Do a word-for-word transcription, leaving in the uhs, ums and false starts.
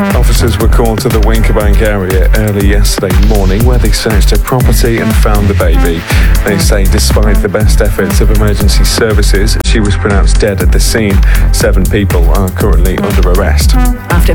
Officers were called to the Wincobank area early yesterday morning where they searched her property and found the baby. They say despite the best efforts of emergency services, she was pronounced dead at the scene. Seven people are currently under arrest. After